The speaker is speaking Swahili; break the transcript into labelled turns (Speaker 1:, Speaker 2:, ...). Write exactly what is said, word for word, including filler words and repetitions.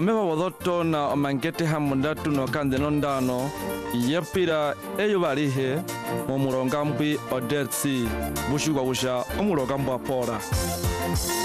Speaker 1: omeba wodoto na omangete hamundatu no kande nondano yepira eyo balihe mu mulongambwi odetsi bushugwa busha omulongambwa pora